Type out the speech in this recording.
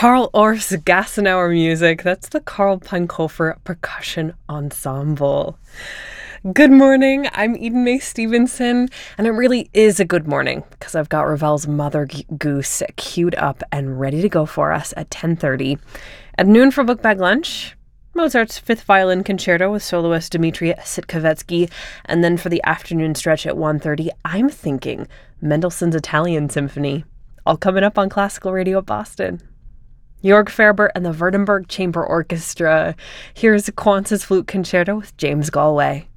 Carl Orff's Gassenauer music. That's the Carl Peinkofer Percussion Ensemble. Good morning, I'm Eden Mae Stevenson, and it really is a good morning because I've got Ravel's Mother Goose queued up and ready to go for us at 10:30. At noon for Book Bag Lunch, Mozart's Fifth Violin Concerto with soloist Dmitri Sitkovetsky, and then for the afternoon stretch at 1:30, I'm thinking Mendelssohn's Italian Symphony. All coming up on Classical Radio Boston. Jörg Ferber and the Württemberg Chamber Orchestra. Here's Quantz' Flute Concerto with James Galway.